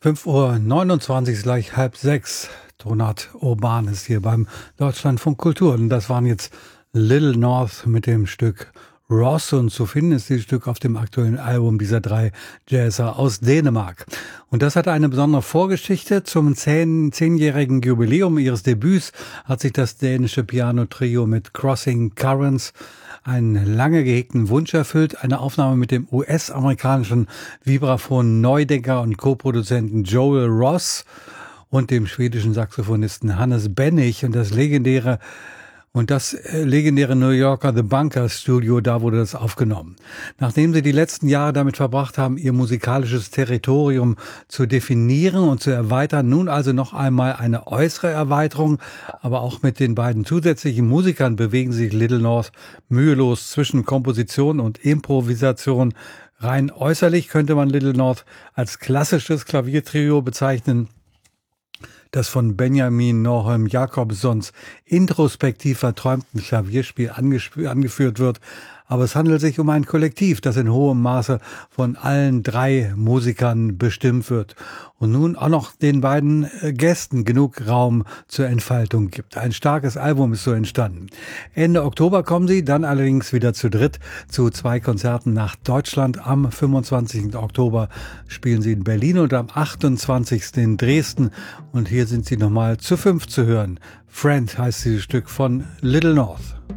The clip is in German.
5:29 Uhr, gleich 5:30 Uhr. Donat Urban ist hier beim Deutschlandfunk Kultur. Und das waren jetzt Little North mit dem Stück Ross. Und zu finden ist dieses Stück auf dem aktuellen Album dieser drei Jazzer aus Dänemark. Und das hat eine besondere Vorgeschichte. Zum zehnjährigen Jubiläum ihres Debüts hat sich das dänische Piano-Trio mit Crossing Currents einen lange gehegten Wunsch erfüllt, eine Aufnahme mit dem US-amerikanischen Vibraphon Neudecker und Co-Produzenten Joel Ross und dem schwedischen Saxophonisten Hannes Bennig und das legendäre New Yorker The Bunker Studio, da wurde das aufgenommen. Nachdem sie die letzten Jahre damit verbracht haben, ihr musikalisches Territorium zu definieren und zu erweitern, nun also noch einmal eine äußere Erweiterung, aber auch mit den beiden zusätzlichen Musikern bewegen sich Little North mühelos zwischen Komposition und Improvisation. Rein äußerlich könnte man Little North als klassisches Klaviertrio bezeichnen, das von Benjamin Norheim Jakobsons introspektiv verträumten Klavierspiel angeführt wird. Aber es handelt sich um ein Kollektiv, das in hohem Maße von allen drei Musikern bestimmt wird und nun auch noch den beiden Gästen genug Raum zur Entfaltung gibt. Ein starkes Album ist so entstanden. Ende Oktober kommen sie, dann allerdings wieder zu dritt zu 2 Konzerten nach Deutschland. Am 25. Oktober spielen sie in Berlin und am 28. in Dresden. Und hier sind sie nochmal zu 5 zu hören. Friend heißt dieses Stück von Little North.